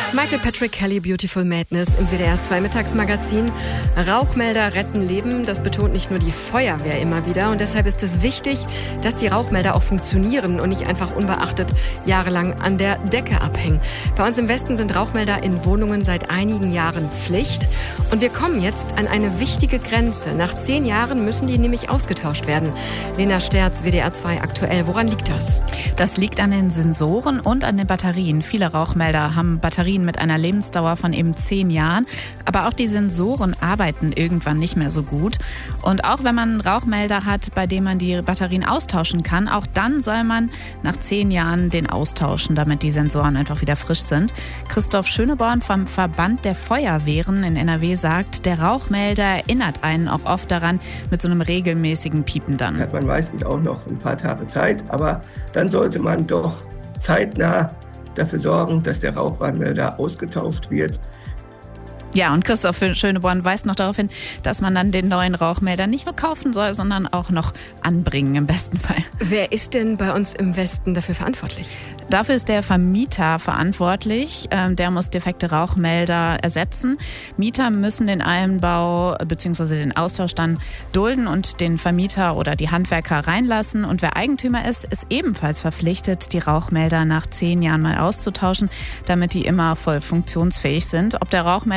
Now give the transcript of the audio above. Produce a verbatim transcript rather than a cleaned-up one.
Michael Patrick Kelly, Beautiful Madness im W D R zwei Mittagsmagazin. Rauchmelder retten Leben, das betont nicht nur die Feuerwehr immer wieder. Und deshalb ist es wichtig, dass die Rauchmelder auch funktionieren und nicht einfach unbeachtet jahrelang an der Decke abhängen. Bei uns im Westen sind Rauchmelder in Wohnungen seit einigen Jahren Pflicht. Und wir kommen jetzt an eine wichtige Grenze. Nach zehn Jahren müssen die nämlich ausgetauscht werden. Lena Sterz, W D R zwei aktuell. Woran liegt das? Das liegt an den Sensoren und an den Batterien. Viele Rauchmelder haben Batterien mit einer Lebensdauer von eben zehn Jahren. Aber auch die Sensoren arbeiten irgendwann nicht mehr so gut. Und auch wenn man einen Rauchmelder hat, bei dem man die Batterien austauschen kann, auch dann soll man nach zehn Jahren den austauschen, damit die Sensoren einfach wieder frisch sind. Christoph Schöneborn vom Verband der Feuerwehren in N R W sagt, der Rauchmelder erinnert einen auch oft daran mit so einem regelmäßigen Piepen dann. Hat man meistens auch noch ein paar Tage Zeit, aber dann sollte man doch zeitnah dafür sorgen, dass der Rauchwarnmelder ausgetauscht wird. Ja, und Christoph Schöneborn weist noch darauf hin, dass man dann den neuen Rauchmelder nicht nur kaufen soll, sondern auch noch anbringen im besten Fall. Wer ist denn bei uns im Westen dafür verantwortlich? Dafür ist der Vermieter verantwortlich. Der muss defekte Rauchmelder ersetzen. Mieter müssen den Einbau bzw. den Austausch dann dulden und den Vermieter oder die Handwerker reinlassen. Und wer Eigentümer ist, ist ebenfalls verpflichtet, die Rauchmelder nach zehn Jahren mal auszutauschen, damit die immer voll funktionsfähig sind. Ob der Rauchmelder